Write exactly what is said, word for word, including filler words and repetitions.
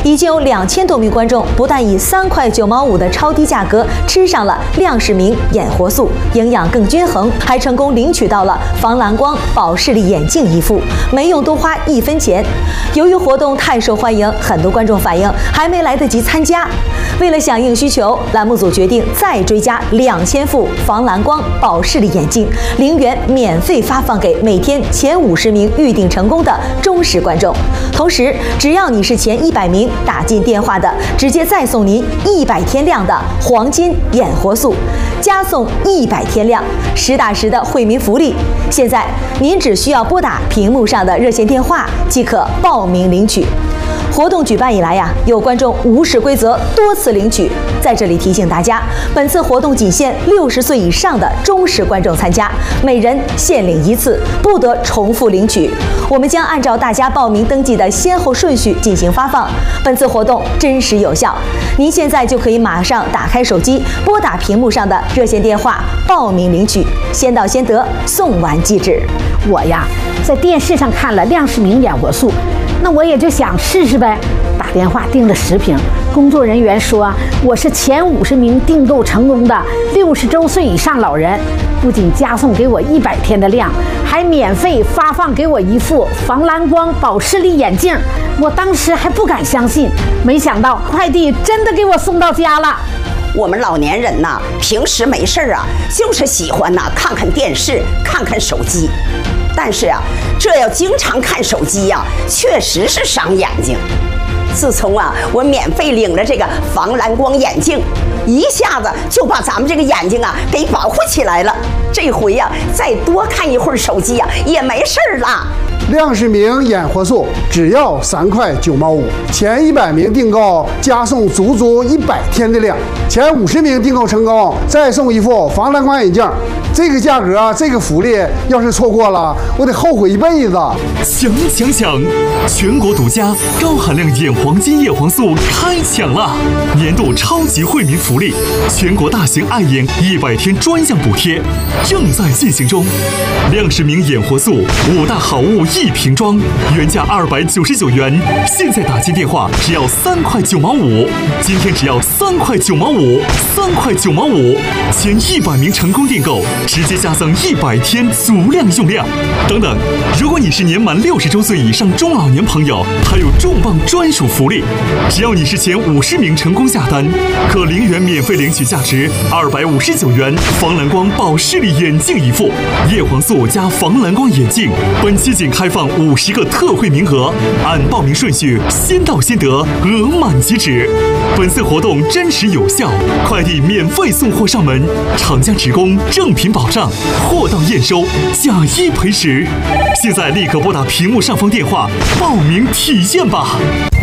已经有两千多名观众不但以三块九毛五的超低价格吃上了亮世明眼活素，营养更均衡，还成功领取到了防蓝光保视力眼镜一副，没用多花一分钱。由于活动太受欢迎，很多观众反映还没来得及参加。为了响应需求，栏目组决定再追加两千副防蓝光保视力眼镜，零元免费发放给每天前五十名预订成功的忠实观众。同时，只要你是前一百名打进电话的，直接再送您一百天量的黄金眼活素，加送一百天量，实打实的惠民福利。现在您只需要拨打屏幕上的热线电话即可报名领取。活动举办以来呀，有观众无视规则多次领取。在这里提醒大家，本次活动仅限六十岁以上的忠实观众参加，每人限领一次，不得重复领取。我们将按照大家报名登记的先后顺序进行发放。本次活动真实有效，您现在就可以马上打开手机，拨打屏幕上的热线电话报名领取，先到先得，送完即止。 我呀，在电视上看了亮世明眼活素，那我也就想试试呗，打电话订了十瓶。工作人员说我是前五十名订购成功的六十周岁以上老人，不仅加送给我一百天的量，还免费发放给我一副防蓝光保视力眼镜。我当时还不敢相信，没想到快递真的给我送到家了。 我们老年人呐，平时没事啊，就是喜欢呐看看电视，看看手机。但是啊，这要经常看手机呀、啊，确实是伤眼睛。自从啊，我免费领了这个防蓝光眼镜，一下子就把咱们这个眼睛啊给保护起来了。这回呀、啊，再多看一会儿手机呀、啊，也没事儿了。 亮世明眼活素只要三块九毛五，前一百名订购加送足足一百天的量，前五十名订购成功再送一副防蓝光眼镜。这个价格，这个福利，要是错过了，我得后悔一辈子。 抢抢抢！全国独家高含量眼黄金叶黄素开抢了！年度超级惠民福利，全国大型爱眼一百天专项补贴正在进行中。亮世明眼活素五大好物一瓶装，原价二百九十九元，现在打进电话只要三块九毛五，今天只要三块九毛五，三块九毛五，前一百名成功订购。直接加赠一百天足量用量。等等，如果你是年满六十周岁以上中老年朋友，还有重磅专属福利，只要你是前五十名成功下单，可零元免费领取价值二百五十九元防蓝光保视力眼镜一副，叶黄素加防蓝光眼镜。本期仅开放五十个特惠名额，按报名顺序先到先得，额满即止。本次活动真实有效，快递免费送货上门，厂家职工正品保障，货到验收，假一赔十。现在立刻拨打屏幕上方电话报名体验吧。